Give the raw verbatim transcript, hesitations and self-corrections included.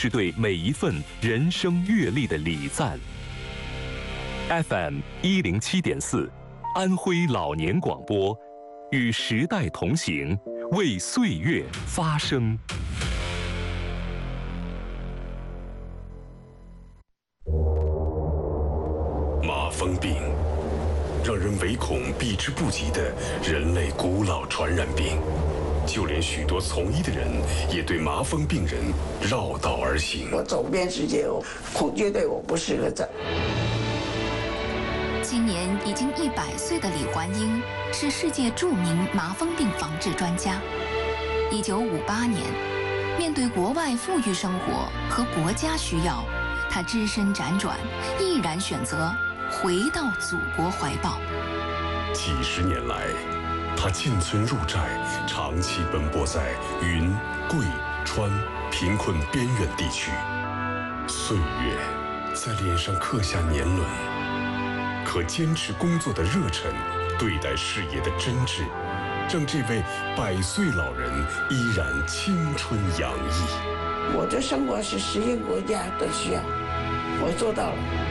是对每一份人生阅历的礼赞。F M 一零七点四，安徽老年广播，与时代同行，为岁月发声。 麻风病，让人唯恐避之不及的人类古老传染病，就连许多从医的人也对麻风病人绕道而行。 我走遍世界，我恐惧对我不适合走。 今年已经一百岁的李焕英是世界著名麻风病防治专家。一九五八年，面对国外富裕生活和国家需要，他只身辗转，毅然选择回到祖国怀抱。 几十年来，他进村入寨，长期奔波在云、贵、川贫困边远地区，岁月在脸上刻下年轮。可坚持工作的热忱，对待事业的真挚，让这位百岁老人依然青春洋溢。 我的生活是适应国家的需要，我做到了。